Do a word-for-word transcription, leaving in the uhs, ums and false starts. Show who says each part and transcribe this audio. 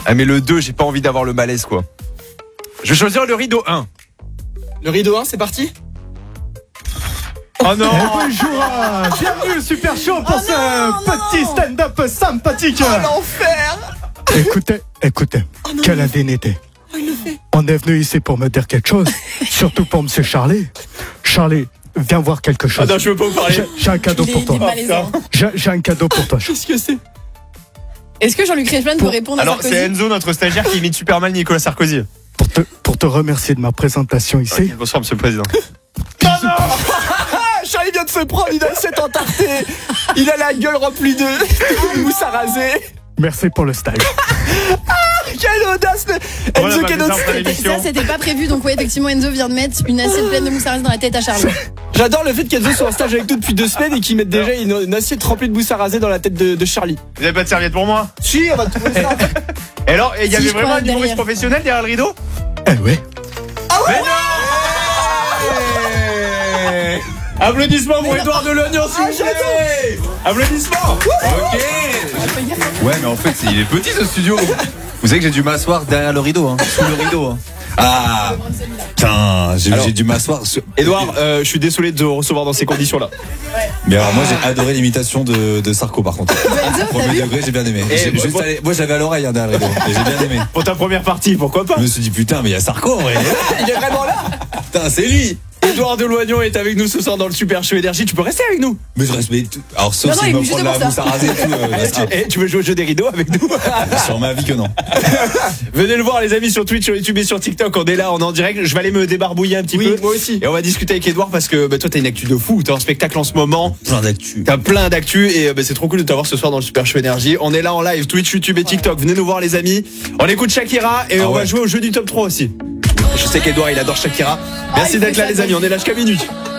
Speaker 1: Ah mais le deux, j'ai pas envie d'avoir le malaise quoi. Je vais choisir le rideau un.
Speaker 2: Le rideau un, c'est parti.
Speaker 1: Oh non.
Speaker 3: Bonjour, bienvenue Super Show pour
Speaker 2: Oh
Speaker 3: ce
Speaker 2: non,
Speaker 3: petit
Speaker 2: non.
Speaker 3: stand-up sympathique.
Speaker 2: Oh l'enfer.
Speaker 3: Écoutez, écoutez,
Speaker 2: Oh non,
Speaker 3: quelle
Speaker 2: il le
Speaker 3: indignité.
Speaker 2: Oh, il le fait.
Speaker 3: On est venu ici pour me dire quelque chose, surtout pour Monsieur Charlie. Charlie, viens voir quelque chose.
Speaker 2: Ah non, je veux pas vous parler.
Speaker 3: J'ai- J'ai un cadeau
Speaker 4: Il est,
Speaker 3: pour
Speaker 4: il est
Speaker 3: toi.
Speaker 4: malaisant.
Speaker 3: J'ai j'ai un cadeau pour toi.
Speaker 2: Qu'est-ce que c'est?
Speaker 4: Est-ce que Jean-Luc Reichmann peut répondre à
Speaker 1: Alors
Speaker 4: Sarkozy?
Speaker 1: c'est Enzo, notre stagiaire, qui imite super mal Nicolas Sarkozy.
Speaker 3: Pour te, pour te remercier de ma présentation ici.
Speaker 1: Ok, bonsoir Monsieur le Président.
Speaker 2: Ah, Charlie vient de se prendre une assiette entartée. Il a la gueule remplie de mousse à raser.
Speaker 3: Merci pour le stage.
Speaker 2: Quelle audace.
Speaker 1: On
Speaker 2: Enzo
Speaker 1: va
Speaker 2: Kenos.
Speaker 1: faire après l'émission.
Speaker 4: Ça, c'était pas prévu, donc ouais, effectivement, Enzo vient de mettre une assiette pleine de mousse à raser dans la tête à Charlie.
Speaker 2: J'adore le fait qu'Enzo soit en stage avec nous depuis deux semaines et qu'il mette déjà une, une assiette remplie de mousse à raser dans la tête de, de Charlie.
Speaker 1: Vous avez pas de serviette pour moi?
Speaker 2: Si, on va trouver ça.
Speaker 1: Et alors, il y
Speaker 4: Si,
Speaker 1: avait
Speaker 4: je
Speaker 1: vraiment
Speaker 4: crois,
Speaker 1: un humoriste
Speaker 4: derrière.
Speaker 1: professionnel derrière le rideau?
Speaker 3: Eh ouais.
Speaker 1: Mais non. Applaudissements pour Édouard de Lognon, s'il vous plaît. Applaudissements.
Speaker 5: Ok. Ouais, mais en fait, c'est- il est petit ce studio. Vous savez que j'ai dû m'asseoir derrière le rideau, hein, sous le rideau. Hein. Ah, putain, j'ai
Speaker 2: Alors,
Speaker 5: j'ai dû m'asseoir. Sur...
Speaker 2: Edouard, euh, je suis désolé de te recevoir dans ces conditions-là.
Speaker 5: Mais alors, moi, j'ai adoré l'imitation de, de Sarko, par contre.
Speaker 4: Enzo, t'as
Speaker 5: Premier
Speaker 4: vu?
Speaker 5: degré, j'ai bien aimé.
Speaker 2: Et
Speaker 5: J'ai-
Speaker 2: moi-
Speaker 5: juste allé- moi, j'avais à l'oreille hein, derrière le rideau. Et j'ai bien aimé.
Speaker 2: Pour ta première partie, pourquoi pas?
Speaker 5: Je me suis dit, putain, mais il y a Sarko, en vrai.
Speaker 2: Il est vraiment là.
Speaker 5: Putain, c'est lui.
Speaker 2: Edouard de Loignon est avec nous ce soir dans le Super Show Énergie. Tu peux rester avec nous.
Speaker 5: Mais je reste. mais tout- Alors, sauf
Speaker 4: Non, non,
Speaker 5: s'il
Speaker 4: il
Speaker 5: me
Speaker 4: est
Speaker 5: prend de
Speaker 4: juste
Speaker 5: la
Speaker 4: pour
Speaker 5: mousse
Speaker 4: ça.
Speaker 5: à raser et tout. euh,
Speaker 2: Eh, tu, eh, tu veux jouer au jeu des rideaux avec nous?
Speaker 5: ah, sur ma vie que non.
Speaker 2: Venez le voir les amis sur Twitch, sur YouTube et sur TikTok. On est là, on est en direct. Je vais aller me débarbouiller un petit
Speaker 5: Oui,
Speaker 2: peu.
Speaker 5: moi aussi.
Speaker 2: Et on va discuter avec Edouard parce que bah, toi t'as une actu de fou. T'as un spectacle en ce moment.
Speaker 5: Plein d'actu.
Speaker 2: T'as plein d'actu et bah, c'est trop cool de t'avoir ce soir dans le Super Show Énergie. On est là en live, Twitch, YouTube et TikTok. Venez nous voir les amis. On écoute Shakira et
Speaker 5: Ah
Speaker 2: on va
Speaker 5: ouais.
Speaker 2: jouer au jeu du top trois aussi. Je sais qu'Edouard il adore Shakira. Merci
Speaker 4: il
Speaker 2: d'être
Speaker 4: fait
Speaker 2: là
Speaker 4: ça
Speaker 2: les amis, on est là jusqu'à minuit.